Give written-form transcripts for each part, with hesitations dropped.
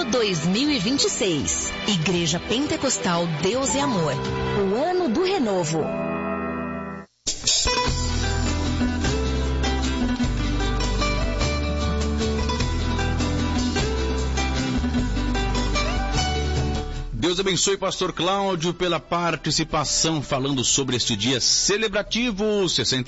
2026. Igreja Pentecostal Deus e Amor. O ano do renovo. Deus abençoe pastor Cláudio pela participação, falando sobre este dia celebrativo,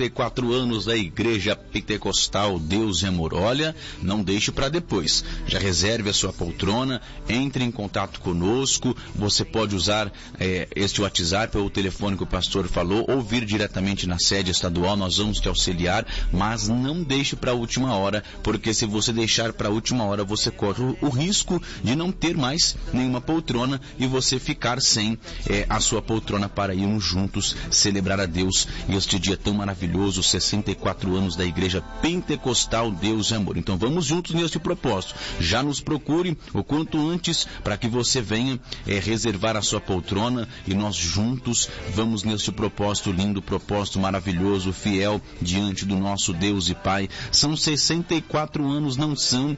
64 anos da Igreja Pentecostal Deus e Amor. Olha, não deixe para depois, já reserve a sua poltrona, entre em contato conosco, você pode usar este WhatsApp ou o telefone que o pastor falou, ou vir diretamente na sede estadual, nós vamos te auxiliar, mas não deixe para a última hora, porque se você deixar para a última hora, você corre o risco de não ter mais nenhuma poltrona e você ficar sem a sua poltrona para irmos juntos celebrar a Deus este dia tão maravilhoso, 64 anos da Igreja Pentecostal Deus e Amor. Então vamos juntos neste propósito. Já nos procure o quanto antes para que você venha reservar a sua poltrona e nós juntos vamos neste propósito lindo, propósito maravilhoso, fiel diante do nosso Deus e Pai. São 64 anos, não são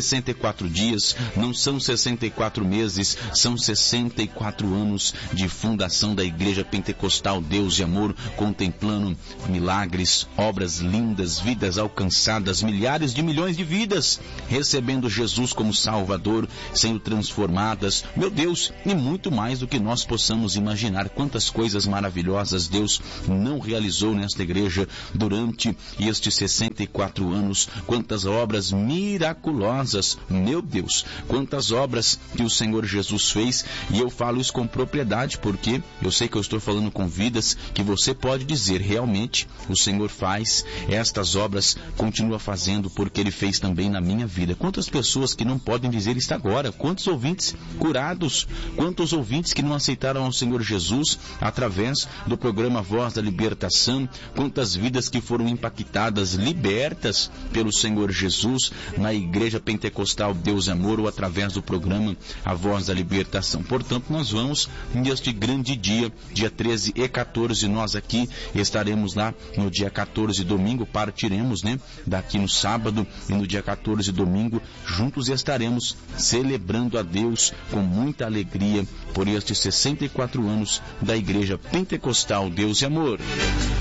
64 dias, não são 64 meses, são 64 anos de fundação da Igreja Pentecostal Deus e Amor, contemplando milagres, obras lindas, vidas alcançadas, milhares de milhões de vidas, recebendo Jesus como Salvador, sendo transformadas, meu Deus, e muito mais do que nós possamos imaginar. Quantas coisas maravilhosas Deus não realizou nesta igreja durante estes 64 anos, quantas obras miraculosas, meu Deus, quantas obras que o Senhor Jesus fez. E eu falo isso com propriedade, porque eu sei que eu estou falando com vidas que você pode dizer, realmente, o Senhor faz estas obras, continua fazendo, porque Ele fez também na minha vida. Quantas pessoas que não podem dizer isto agora? Quantos ouvintes curados? Quantos ouvintes que não aceitaram ao Senhor Jesus através do programa Voz da Libertação? Quantas vidas que foram impactadas, libertas pelo Senhor Jesus na Igreja Pentecostal Deus e Amor ou através do programa A Voz da Libertação? Portanto, nós vamos neste grande dia, dia 13 e 14, nós aqui estaremos lá no dia 14, domingo, partiremos, daqui no sábado, e no dia 14, domingo, juntos estaremos celebrando a Deus com muita alegria por estes 64 anos da Igreja Pentecostal Deus e Amor.